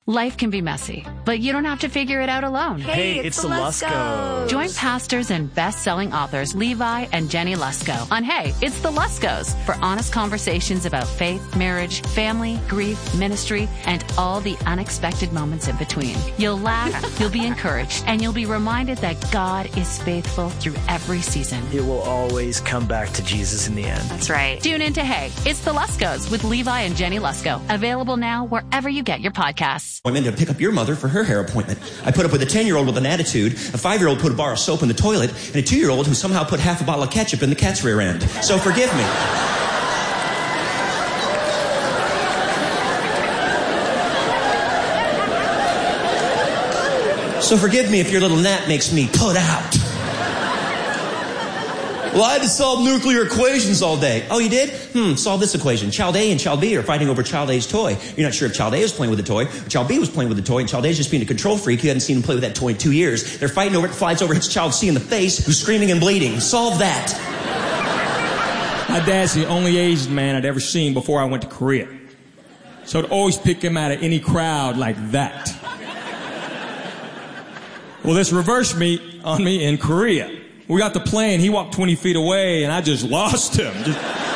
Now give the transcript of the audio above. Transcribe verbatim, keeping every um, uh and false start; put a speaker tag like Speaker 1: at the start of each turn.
Speaker 1: Life can be messy, but you don't have to figure it out alone.
Speaker 2: Hey, it's, it's the Luskos.
Speaker 1: Join pastors and best-selling authors Levi and Jenny Lusko on Hey, It's the Luskos for honest conversations about faith, marriage, family, grief, ministry, and all the unexpected moments in between. You'll laugh, you'll be encouraged, and you'll be reminded that God is faithful through every season.
Speaker 2: It will always come back to Jesus in the end.
Speaker 1: That's right. Tune in to Hey, It's the Luskos with Levi and Jenny Lusko. Available now wherever you get your podcasts.
Speaker 3: Appointment to pick up your mother for her hair appointment. I put up with a ten-year-old with an attitude, a five-year-old put a bar of soap in the toilet, and a two-year-old who somehow put half a bottle of ketchup in the cat's rear end. So forgive me. So forgive me if your little gnat makes me put out. Well, I had to solve nuclear equations all day. Oh, you did? Hmm, solve this equation. Child A and Child B are fighting over Child A's toy. You're not sure if Child A was playing with the toy, or Child B was playing with the toy, and Child A's just being a control freak. You hadn't seen him play with that toy in two years. They're fighting over it, flies over, hits Child C in the face, who's screaming and bleeding. Solve that.
Speaker 4: My dad's the only Asian man I'd ever seen before I went to Korea. So I'd always pick him out of any crowd like that. Well, this reversed me on me in Korea. We got the plane, he walked twenty feet away, and I just lost him. Just